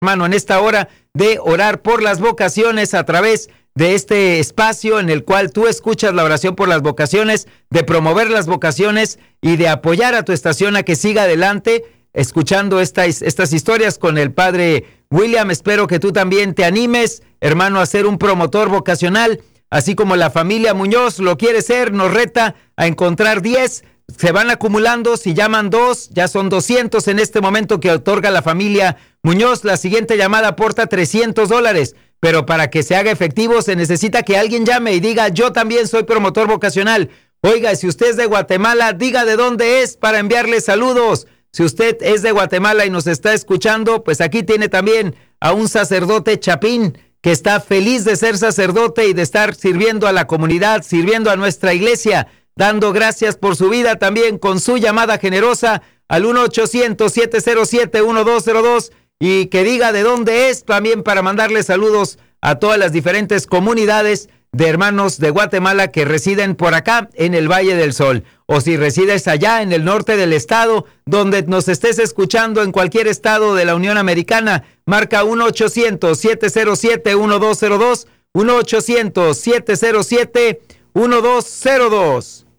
hermano, en esta hora de orar por las vocaciones a través de este espacio en el cual tú escuchas la oración por las vocaciones, de promover las vocaciones y de apoyar a tu estación a que siga adelante escuchando estas historias con el padre William. Espero que tú también te animes, hermano, a ser un promotor vocacional, así como la familia Muñoz lo quiere ser. Nos reta a encontrar 10, se van acumulando, si llaman 2, ya son 200 en este momento que otorga la familia Muñoz. La siguiente llamada aporta $300, pero para que se haga efectivo se necesita que alguien llame y diga: yo también soy promotor vocacional. Oiga, si usted es de Guatemala, diga de dónde es para enviarle saludos. Si usted es de Guatemala y nos está escuchando, pues aquí tiene también a un sacerdote chapín que está feliz de ser sacerdote y de estar sirviendo a la comunidad, sirviendo a nuestra iglesia, dando gracias por su vida también con su llamada generosa al 1-800-707-1202 y que diga de dónde es también para mandarle saludos a todas las diferentes comunidades de hermanos de Guatemala que residen por acá en el Valle del Sol. O si resides allá en el norte del estado, donde nos estés escuchando en cualquier estado de la Unión Americana, marca 1-800-707-1202, 1-800-707-1202.